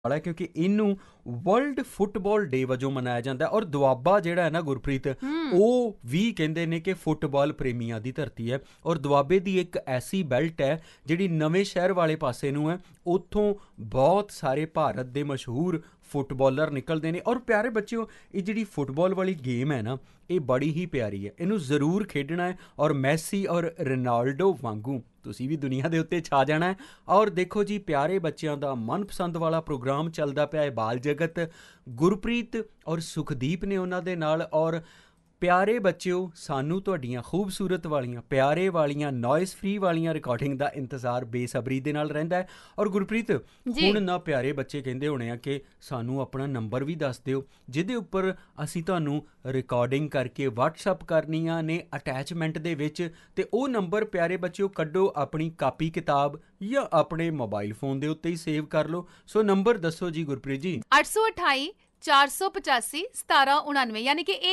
ਵਾਲਾ ਕਿਉਂਕਿ ਇਹਨੂੰ ਵਰਲਡ ਫੁੱਟਬਾਲ ਡੇ ਵਜੋਂ ਮਨਾਇਆ ਜਾਂਦਾ ਔਰ ਦੁਆਬਾ ਜਿਹੜਾ ਹੈ ਨਾ ਗੁਰਪ੍ਰੀਤ, ਉਹ ਵੀ ਕਹਿੰਦੇ ਨੇ ਕਿ ਫੁੱਟਬਾਲ ਪ੍ਰੇਮੀਆਂ ਦੀ ਧਰਤੀ ਹੈ। ਔਰ ਦੁਆਬੇ ਦੀ ਇੱਕ ਐਸੀ ਬੈਲਟ ਹੈ ਜਿਹੜੀ ਨਵੇਂ ਸ਼ਹਿਰ ਵਾਲੇ ਪਾਸੇ ਨੂੰ ਹੈ, ਉੱਥੋਂ ਬਹੁਤ ਸਾਰੇ ਭਾਰਤ ਦੇ ਮਸ਼ਹੂਰ ਫੁੱਟਬਾਲਰ ਨਿਕਲਦੇ ਨੇ। ਔਰ ਪਿਆਰੇ ਬੱਚਿਓ, ਇਹ ਜਿਹੜੀ ਫੁੱਟਬਾਲ ਵਾਲੀ ਗੇਮ ਹੈ ਨਾ, ਇਹ ਬੜੀ ਹੀ ਪਿਆਰੀ ਹੈ, ਇਹਨੂੰ ਜ਼ਰੂਰ ਖੇਡਣਾ ਹੈ। ਔਰ ਮੈਸੀ ਔਰ ਰੋਨਾਲਡੋ ਵਾਂਗੂ ਤੁਸੀਂ ਵੀ ਦੁਨੀਆ ਦੇ ਉੱਤੇ ਛਾ ਜਾਣਾ ਹੈ। ਔਰ ਦੇਖੋ ਜੀ, ਪਿਆਰੇ ਬੱਚਿਆਂ ਦਾ ਮਨਪਸੰਦ ਵਾਲਾ ਪ੍ਰੋਗਰਾਮ ਚੱਲਦਾ ਪਿਆ ਹੈ ਬਾਲ ਜਗਤ। ਗੁਰਪ੍ਰੀਤ ਔਰ ਸੁਖਦੀਪ ਨੇ ਉਹਨਾਂ ਦੇ ਨਾਲ। ਔਰ ਪਿਆਰੇ ਬੱਚਿਓ, ਸਾਨੂੰ ਤੁਹਾਡੀਆਂ ਖੂਬਸੂਰਤ ਵਾਲੀਆਂ ਪਿਆਰੇ ਵਾਲੀਆਂ ਨੋਇਸ ਫ੍ਰੀ ਵਾਲੀਆਂ ਰਿਕਾਰਡਿੰਗ ਦਾ ਇੰਤਜ਼ਾਰ ਬੇਸਬਰੀ ਦੇ ਨਾਲ ਰਹਿੰਦਾ ਹੈ। ਔਰ ਗੁਰਪ੍ਰੀਤ, ਹੁਣ ਨਾ ਪਿਆਰੇ ਬੱਚੇ ਕਹਿੰਦੇ ਹੋਣੇ ਆ ਕਿ ਸਾਨੂੰ ਆਪਣਾ ਨੰਬਰ ਵੀ ਦੱਸ ਦਿਓ ਜਿਹਦੇ ਉੱਪਰ ਅਸੀਂ ਤੁਹਾਨੂੰ ਰਿਕਾਰਡਿੰਗ ਕਰਕੇ ਵਟਸਐਪ ਕਰਨੀਆਂ ਨੇ ਅਟੈਚਮੈਂਟ ਦੇ ਵਿੱਚ। ਅਤੇ ਉਹ ਨੰਬਰ ਪਿਆਰੇ ਬੱਚਿਓ ਕੱਢੋ ਆਪਣੀ ਕਾਪੀ ਕਿਤਾਬ ਜਾਂ ਆਪਣੇ ਮੋਬਾਈਲ ਫੋਨ ਦੇ ਉੱਤੇ ਹੀ ਸੇਵ ਕਰ ਲਓ। ਸੋ ਨੰਬਰ ਦੱਸੋ ਜੀ ਗੁਰਪ੍ਰੀਤ ਜੀ। 828 485 1799 ਯਾਨੀ ਕਿ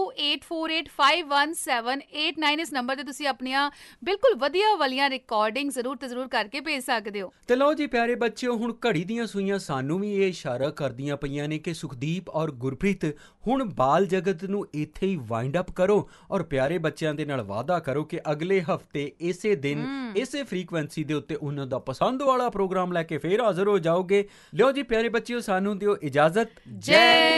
8284851789। ਇਸ ਨੰਬਰ ਤੇ ਤੁਸੀਂ ਆਪਣੀਆਂ ਬਿਲਕੁਲ ਵਧੀਆ ਵਾਲੀਆਂ ਰਿਕਾਰਡਿੰਗ ਜ਼ਰੂਰ ਤੇ ਜ਼ਰੂਰ ਕਰਕੇ ਭੇਜ ਸਕਦੇ ਹੋ। ਤੇ ਲਓ ਜੀ ਪਿਆਰੇ ਬੱਚਿਓ, ਹੁਣ ਘੜੀ ਦੀਆਂ ਸੂਈਆਂ ਸਾਨੂੰ ਵੀ ਇਹ ਇਸ਼ਾਰਾ ਕਰਦੀਆਂ ਪਈਆਂ ਨੇ ਕਿ ਸੁਖਦੀਪ ਔਰ ਗੁਰਪ੍ਰੀਤ ਹੁਣ ਬਾਲ ਜਗਤ ਨੂੰ ਇੱਥੇ ਹੀ ਵਾਈਂਡ ਅਪ ਕਰੋ ਔਰ ਪਿਆਰੇ ਬੱਚਿਆਂ ਦੇ ਨਾਲ ਵਾਅਦਾ ਕਰੋ ਕਿ ਅਗਲੇ ਹਫਤੇ ਇਸੇ ਦਿਨ ਇਸੇ ਫ੍ਰੀਕੁਐਂਸੀ ਦੇ ਉੱਤੇ ਉਹਨਾਂ ਦਾ ਪਸੰਦ ਵਾਲਾ ਪ੍ਰੋਗਰਾਮ ਲੈ ਕੇ ਫੇਰ ਹਾਜ਼ਰ ਹੋ ਜਾਓਗੇ। ਲਿਓ ਜੀ ਪਿਆਰੇ ਬੱਚਿਓ, ਸਾਨੂੰ ਦਿਓ ਇਜਾਜ਼ਤ। ਜੈ